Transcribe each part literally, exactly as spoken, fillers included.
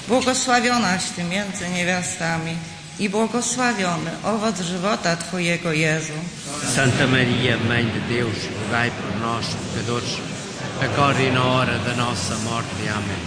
Błogosławionaś Ty między niewiastami i błogosławiony owoc żywota Twojego, Jezu. Santa Maria, Mãe de Deus, rogai por nós, pecadores, agora e na hora da nossa morte. Amém.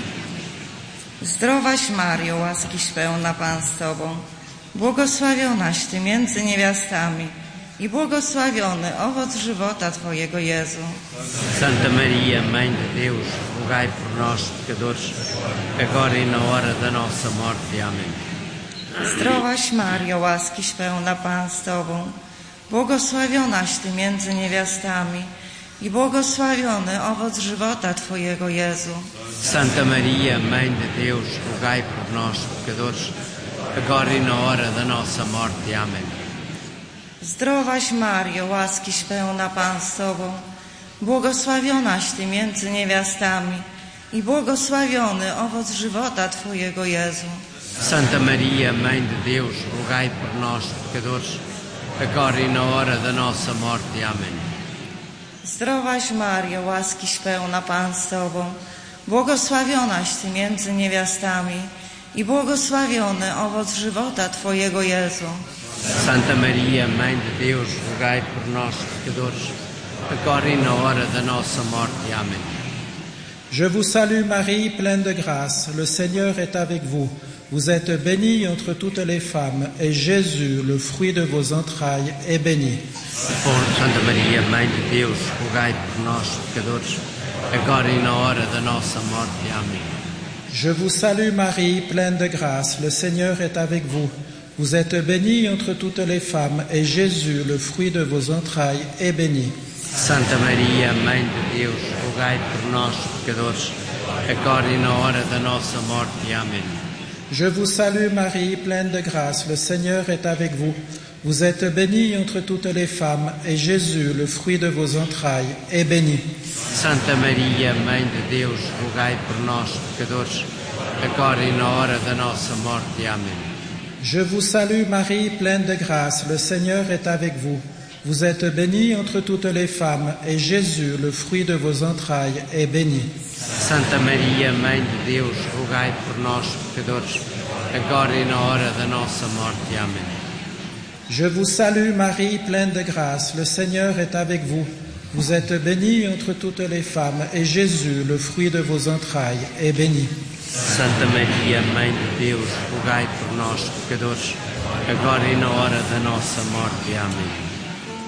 Zdrowaś Mario, łaskiś pełna Pan z Tobą, błogosławionaś Ty między niewiastami i błogosławiony owoc żywota Twojego, Jezu. Santa Maria, Mãe de Deus, rogai por nós, pecadores, agora e na hora da nossa morte. Amém. Zdrowaś Mario, łaskiś pełna Pan z Tobą, błogosławionaś Ty między niewiastami i błogosławiony owoc żywota Twojego, Jezu. Santa Maria, Mãe de Deus, rogai por nós, pecadores, agora e na hora da nossa morte. Amém. Zdrowaś Mario, łaskiś pełna Pan z Tobą, błogosławionaś Ty między niewiastami i błogosławiony owoc żywota Twojego, Jezu. Santa Maria, Mãe de Deus, rogai por nós, pecadores, agora e na hora da nossa morte. Amém. Zdrowaś Mario, łaskiś pełna Pan z Tobą, błogosławionaś Ty między niewiastami i błogosławiony owoc żywota Twojego, Jezu. Santa Maria, Mãe de Deus, rogai por nós, pecadores, agora e na hora da nossa morte. Amém. Je vous salue Marie, pleine de grâce, le Seigneur est avec vous. Vous êtes bénie entre toutes les femmes, et Jésus, le fruit de vos entrailles, est béni. Por Santa Maria, Mãe de Deus, rogai por nós, pecadores, agora e na hora da nossa morte. Amém. Je vous salue Marie, pleine de grâce, le Seigneur est avec vous. Vous êtes bénie entre toutes les femmes, et Jésus, le fruit de vos entrailles, est béni. Santa Maria, Mãe de Deus, rogai por nós, pecadores, agora e na hora da nossa morte. Amém. Je vous salue Marie, pleine de grâce, le Seigneur est avec vous. Vous êtes bénie entre toutes les femmes, et Jésus, le fruit de vos entrailles, est béni. Santa Maria, Mãe de Deus, rogai por nós, pecadores, agora e na hora da nossa morte. Amém. Je vous salue Marie, pleine de grâce, le Seigneur est avec vous. Vous êtes bénie entre toutes les femmes, et Jésus, le fruit de vos entrailles, est béni. Santa Maria, Mãe de Deus, rogai por nós, pecadores, agora e na hora da nossa morte. Amém. Je vous salue Marie, pleine de grâce, le Seigneur est avec vous. Vous êtes bénie entre toutes les femmes, et Jésus, le fruit de vos entrailles, est béni. Santa Maria, Mãe de Deus, rogai por nós, pecadores, agora e na hora da nossa morte. Amém.